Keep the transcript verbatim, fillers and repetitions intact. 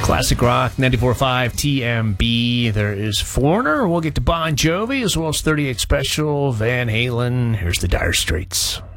Classic Rock, ninety-four point five T M B. There is Foreigner. We'll get to Bon Jovi, as well as thirty-eight Special, Van Halen. Here's the Dire Straits.